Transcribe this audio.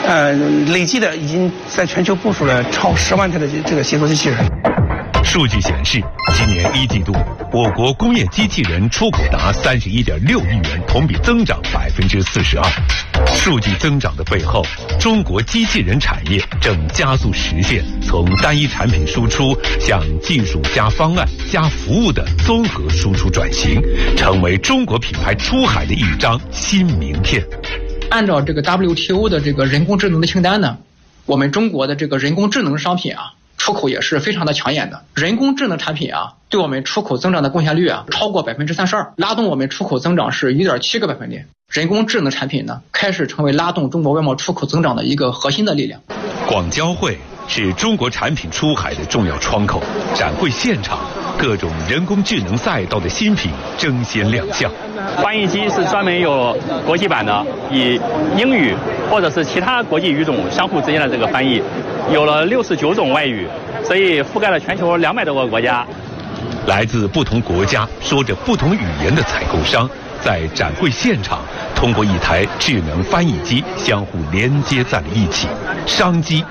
累计的已经在全球部署了超10万台的这个协作机器人。 数据显示，今年1季度，我国工业机器人出口达31.6亿元，同比增长42%。数据增长的背后，中国机器人产业正加速实现从单一产品输出向技术加方案加服务的综合输出转型，成为中国品牌出海的一张新名片。 按照这个 WTO 的这个人工智能的清单呢，我们中国的这个人工智能商品出口也是非常的抢眼的。人工智能产品对我们出口增长的贡献率超过32%，拉动我们出口增长是1.7个百分点。人工智能产品呢，开始成为拉动中国外贸出口增长的一个核心的力量。 广交会是中国产品出海的重要窗口，展会现场，各种人工智能赛道的新品争先亮相。 翻译机是专门有国际版的，以英语或者是其他国际语种相互之间的这个翻译，有了69种外语，所以覆盖了全球200多个国家。 来自不同国家、说着不同语言的采购商，在展会现场通过一台智能翻译机相互连接在了一起，商机